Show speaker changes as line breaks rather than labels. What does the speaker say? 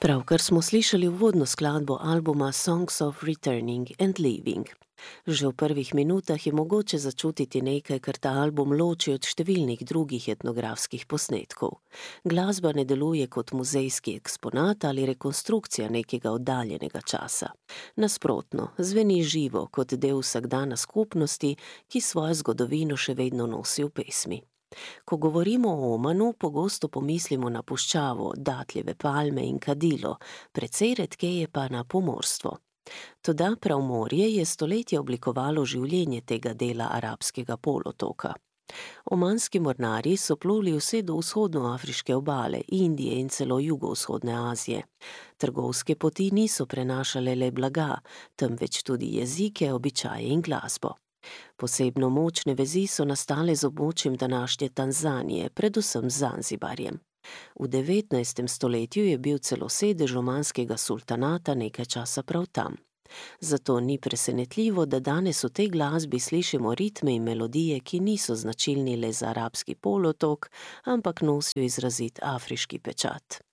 Pravkar smo slišali uvodno skladbo albuma Songs of Returning and Leaving. Že v prvih minutah je mogoče začutiti nekaj, kar ta album loči od številnih drugih etnografskih posnetkov. Glasba ne deluje kot muzejski eksponat ali rekonstrukcija nekega oddaljenega časa. Nasprotno, zveni živo kot del vsakdana skupnosti, ki svojo zgodovino še vedno nosi v pesmi. Ko govorimo o Omanu, pogosto pomislimo na puščavo, datljeve palme in kadilo, precej redkeje pa na pomorstvo. Toda prav morje je stoletja oblikovalo življenje tega dela arabskega polotoka. Omanski mornarji so pluli vse do vzhodnoafriške obale, Indije in celo jugovzhodne Azije. Trgovske poti niso prenašale le blaga, temveč tudi jezike, običaje in glasbo. Posebno močne vezi so nastale z območjem današnje Tanzanije, predvsem z Zanzibarjem. V 19. stoletju je bil celo sedež omanskega sultanata nekaj časa prav tam. Zato ni presenetljivo, da danes v tej glasbi slišimo ritme in melodije, ki niso značilni le za arabski polotok, ampak nosijo izrazit afriški pečat.